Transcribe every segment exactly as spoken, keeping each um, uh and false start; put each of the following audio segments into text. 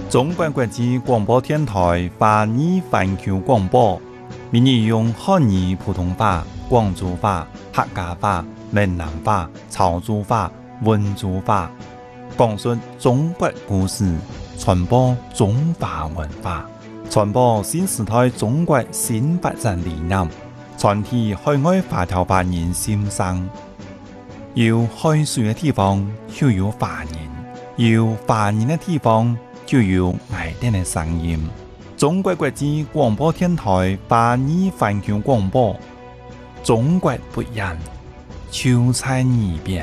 中国国际广播电台华语环球广播，闽语用汉语、普通话、广州话、客家话、闽南话、潮州话、温州话，讲述中国故事，传播中华文化，传播新时代中国新发展理念，传递海外华侨华人心声。有海水的地方就有华人，有华人的地方就有爱人的声音。中国国际广播电台华语环球广播，中国不一样，就在耳边。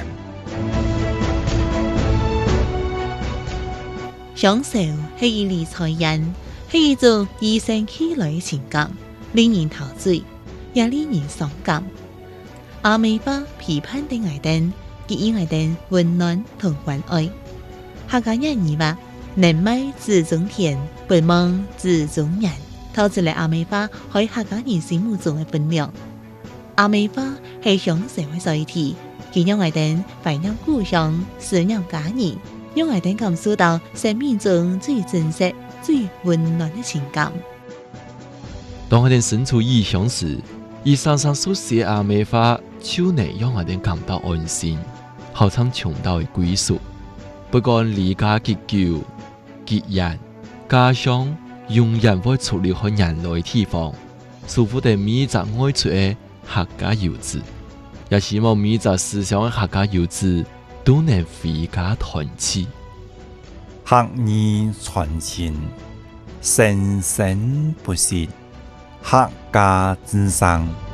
享受是一理财人，是一种与生俱來嘅情感，令人陶醉，也令人傷感。阿美花批判的愛燈，給予愛燈溫暖同關愛。客家人語話：能買自種田，不忙自種人，透出嚟阿美花喺客家人心目中嘅分量。阿美花係享受嘅載體，佢讓愛燈懷念故鄉，思念家人，讓愛燈感受到生命中最真實、最溫暖嘅情感。 當我哋身處異鄉時，而常常所寫阿美花，就能讓我哋感到安心，好像尋到嘅歸屬。不管離家幾久、幾遠，家鄉永遠會出離開人類嘅地方。祝福哋每一個愛出嘅客家遊子，也希望每一個思想嘅客家遊子都能回家團聚。 客語傳情，生生不息，客家之聲。